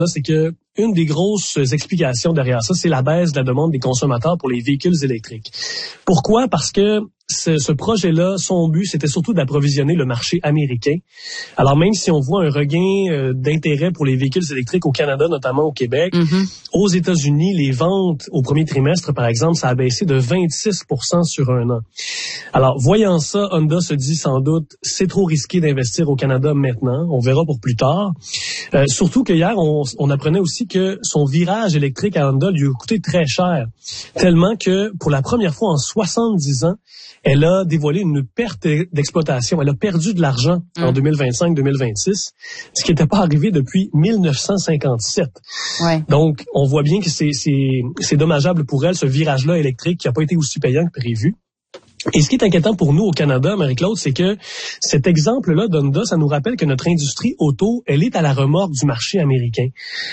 c'est que une des grosses explications derrière ça, c'est la baisse de la demande des consommateurs pour les véhicules électriques. Pourquoi? Parce que ce projet-là, son but, c'était surtout d'approvisionner le marché américain. Alors même si on voit un regain d'intérêt pour les véhicules électriques au Canada, notamment au Québec, aux États-Unis, les ventes au premier trimestre, par exemple, ça a baissé de 26% sur un an. Alors, voyant ça, Honda se dit sans doute, c'est trop risqué d'investir au Canada maintenant. On verra pour plus tard. Surtout que hier, on apprenait aussi que son virage électrique à Honda lui a coûté très cher. Tellement que, pour la première fois en 70 ans, elle a dévoilé une perte d'exploitation. Elle a perdu de l'argent en 2025-2026, ce qui n'était pas arrivé depuis 1957. Ouais. Donc, on voit bien que c'est dommageable pour elle, ce virage-là électrique qui n'a pas été aussi payant que prévu. Et ce qui est inquiétant pour nous au Canada, Marie-Claude, c'est que cet exemple-là d'Honda, ça nous rappelle que notre industrie auto, elle est à la remorque du marché américain.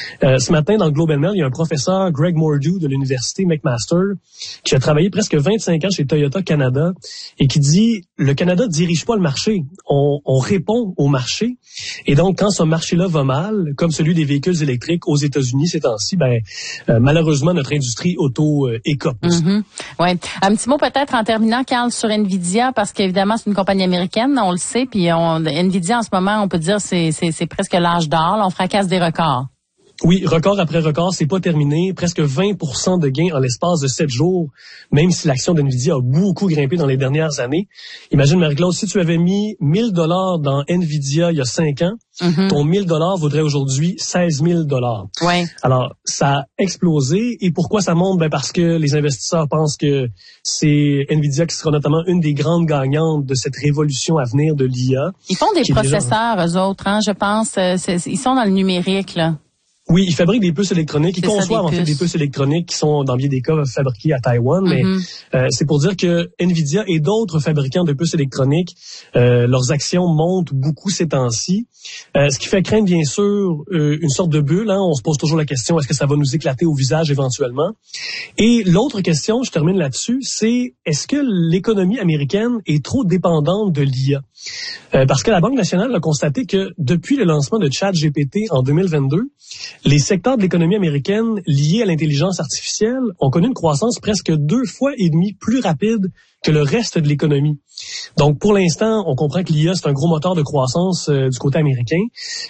Ce matin, dans le Globe and Mail, il y a un professeur, Greg Mordew, de l'université McMaster, qui a travaillé presque 25 ans chez Toyota Canada et qui dit, le Canada dirige pas le marché, on répond au marché. Et donc, quand ce marché-là va mal, comme celui des véhicules électriques aux États-Unis ces temps-ci, malheureusement, notre industrie auto écope. Ouais. Un petit mot peut-être en terminant, Carl, sur Nvidia, parce qu'évidemment, c'est une compagnie américaine, on le sait, puis Nvidia, en ce moment, on peut dire, c'est presque l'âge d'or, là, on fracasse des records. Oui, record après record, c'est pas terminé. Presque 20% de gains en l'espace de 7 jours, même si l'action d'NVIDIA a beaucoup grimpé dans les dernières années. Imagine, Marie-Claude, si tu avais mis $1,000 dans NVIDIA il y a 5 ans, ton $1,000 vaudrait aujourd'hui $16,000. Ouais. Alors, ça a explosé. Et pourquoi ça monte? Parce que les investisseurs pensent que c'est NVIDIA qui sera notamment une des grandes gagnantes de cette révolution à venir de l'IA. Ils font des processeurs, eux autres, je pense. Ils sont dans le numérique, là. Oui, ils fabriquent des puces électroniques. Ils conçoivent en fait des puces électroniques qui sont, dans bien des cas, fabriquées à Taïwan. Mais c'est pour dire que NVIDIA et d'autres fabricants de puces électroniques, leurs actions montent beaucoup ces temps-ci. Ce qui fait craindre, bien sûr, une sorte de bulle. On se pose toujours la question, est-ce que ça va nous éclater au visage éventuellement? Et l'autre question, je termine là-dessus, c'est est-ce que l'économie américaine est trop dépendante de l'IA? Parce que la Banque nationale a constaté que depuis le lancement de ChatGPT en 2022, les secteurs de l'économie américaine liés à l'intelligence artificielle ont connu une croissance presque 2,5 fois plus rapide que le reste de l'économie. Donc, pour l'instant, on comprend que l'IA, c'est un gros moteur de croissance du côté américain,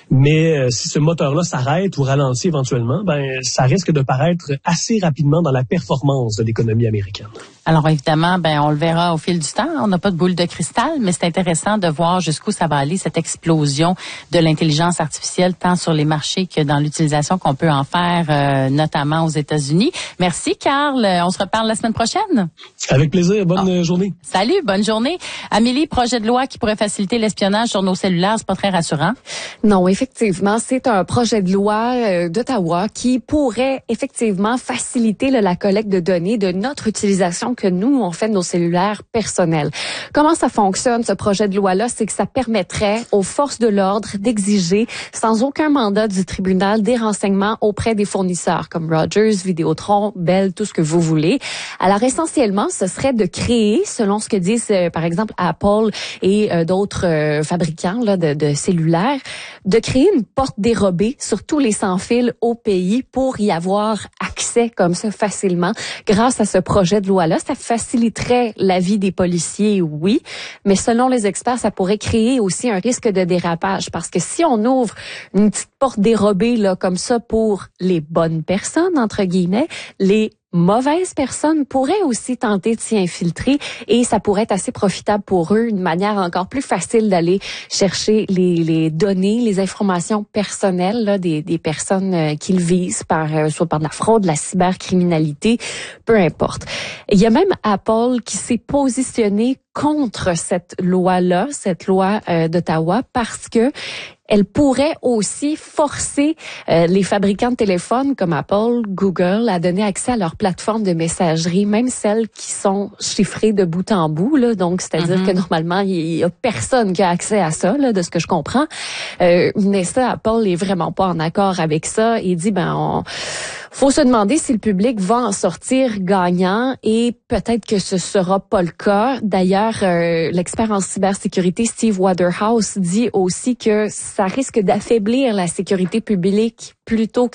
mais si ce moteur-là s'arrête ou ralentit éventuellement, ça risque de paraître assez rapidement dans la performance de l'économie américaine. Alors, évidemment, on le verra au fil du temps. On n'a pas de boule de cristal, mais c'est intéressant de voir jusqu'où ça va aller, cette explosion de l'intelligence artificielle, tant sur les marchés que dans l'utilisation qu'on peut en faire, notamment aux États-Unis. Merci, Carl. On se reparle la semaine prochaine. Avec plaisir. Bonne journée. Salut, bonne journée. Amélie, projet de loi qui pourrait faciliter l'espionnage sur nos cellulaires, c'est pas très rassurant. Non, effectivement, c'est un projet de loi d'Ottawa qui pourrait effectivement faciliter la collecte de données de notre utilisation que nous, on fait de nos cellulaires personnels. Comment ça fonctionne, ce projet de loi-là? C'est que ça permettrait aux forces de l'ordre d'exiger, sans aucun mandat du tribunal, des renseignements auprès des fournisseurs comme Rogers, Vidéotron, Bell, tout ce que vous voulez. Alors, essentiellement, ce serait de créer, selon ce que disent, par exemple, Apple et d'autres fabricants de cellulaires, de créer une porte dérobée sur tous les sans-fils au pays pour y avoir accès comme ça facilement grâce à ce projet de loi-là. Ça faciliterait la vie des policiers, oui, mais selon les experts, ça pourrait créer aussi un risque de dérapage parce que si on ouvre une petite porte dérobée là comme ça pour les bonnes personnes, entre guillemets, les mauvaises personnes pourraient aussi tenter de s'y infiltrer et ça pourrait être assez profitable pour eux, une manière encore plus facile d'aller chercher les données, les informations personnelles là, des personnes qu'ils visent soit par de la fraude, de la cybercriminalité, peu importe. Il y a même Apple qui s'est positionné contre cette loi-là, cette loi d'Ottawa, parce que elle pourrait aussi forcer les fabricants de téléphones comme Apple, Google à donner accès à leur plateforme de messagerie, même celles qui sont chiffrées de bout en bout. Là. Donc, c'est-à-dire que normalement, il y a personne qui a accès à ça, là, de ce que je comprends. Mais ça, Apple est vraiment pas en accord avec ça. Il dit, faut se demander si le public va en sortir gagnant et peut-être que ce sera pas le cas. D'ailleurs, l'expert en cybersécurité Steve Waterhouse dit aussi que ça risque d'affaiblir la sécurité publique plutôt